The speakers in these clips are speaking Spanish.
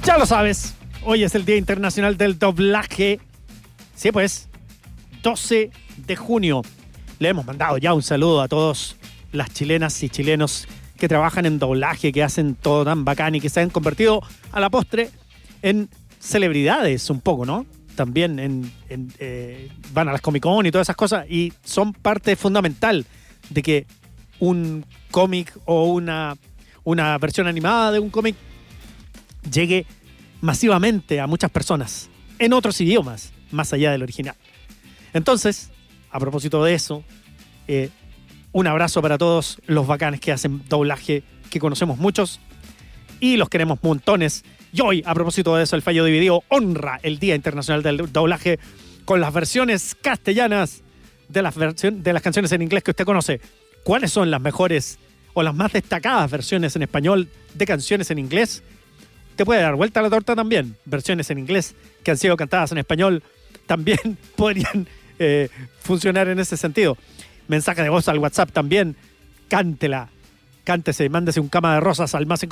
Ya lo sabes, hoy es el Día Internacional del Doblaje. Sí, pues, 12 de junio. Le hemos mandado ya un saludo a todas las chilenas y chilenos que trabajan en doblaje, que hacen todo tan bacán y que se han convertido a la postre en celebridades un poco, ¿no? También van a las Comic Con y todas esas cosas y son parte fundamental de que un cómic o una versión animada de un cómic llegue masivamente a muchas personas en otros idiomas, más allá del original. Entonces, a propósito de eso, un abrazo para todos los bacanes que hacen doblaje, que conocemos muchos y los queremos montones. Y hoy, a propósito de eso, el Fallo Dividido honra el Día Internacional del Doblaje con las versiones castellanas de las canciones en inglés que usted conoce. ¿Cuáles son las mejores o las más destacadas versiones en español de canciones en inglés? Te puede dar vuelta a la torta también. Versiones en inglés que han sido cantadas en español también podrían funcionar en ese sentido. Mensaje de voz al WhatsApp también. Cántela. Cántese, mándese un cama de rosas al más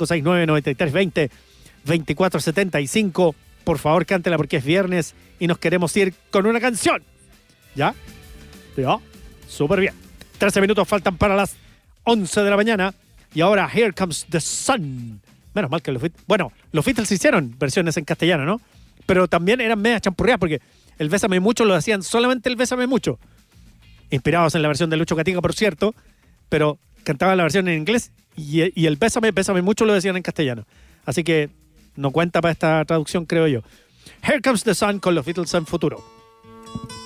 569-9320-2475. Por favor, cántela porque es viernes y nos queremos ir con una canción. ¿Ya? ¿Ya? Súper bien. 13 minutos faltan para las 11 de la mañana. Y ahora, Here Comes the Sun. Menos mal que los Beatles hicieron versiones en castellano, ¿no? Pero también eran medias champurreadas porque el Bésame Mucho lo hacían solamente el Bésame Mucho. Inspirados en la versión de Lucho Gatica, por cierto, pero cantaban la versión en inglés y el Bésame Mucho lo decían en castellano. Así que no cuenta para esta traducción, creo yo. Here Comes the Sun con los Beatles en futuro.